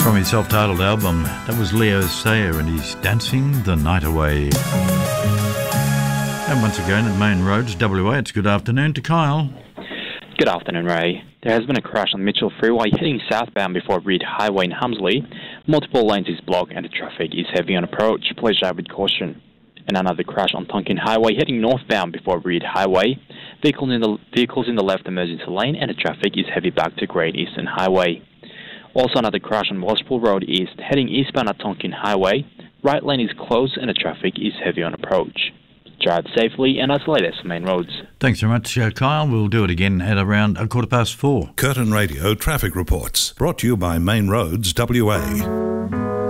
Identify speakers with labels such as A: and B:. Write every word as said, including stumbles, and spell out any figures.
A: From his self-titled album, that was Leo Sayer and he's Dancing the Night Away. And once again at Main Roads, W A, it's good afternoon to Kyle.
B: Good afternoon, Ray. There has been a crash on Mitchell Freeway heading southbound before Reed Highway in Humsley. Multiple lanes is blocked and the traffic is heavy on approach. Please drive with caution. And another crash on Tonkin Highway heading northbound before Reed Highway. Vehicles in the, vehicles in the left emergency lane and the traffic is heavy back to Great Eastern Highway. Also another crash on Walspool Road East heading eastbound at Tonkin Highway. Right lane is closed and the traffic is heavy on approach. Drive safely, and that's the latest Main Roads.
A: Thanks very much, uh, Kyle. We'll do it again at around a quarter past four.
C: Curtin Radio Traffic Reports, brought to you by Main Roads W A.